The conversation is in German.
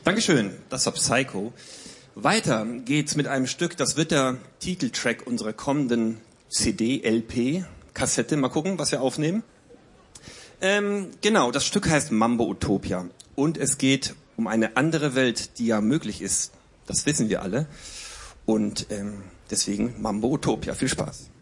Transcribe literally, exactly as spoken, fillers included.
Dankeschön, das war Psycho. Weiter geht's mit einem Stück, das wird der Titeltrack unserer kommenden C D, L P, Kassette. Mal gucken, was wir aufnehmen. Ähm, genau, das Stück heißt Mambo Utopia. Und es geht um eine andere Welt, die ja möglich ist. Das wissen wir alle. Und ähm, deswegen Mambo Utopia. Viel Spaß.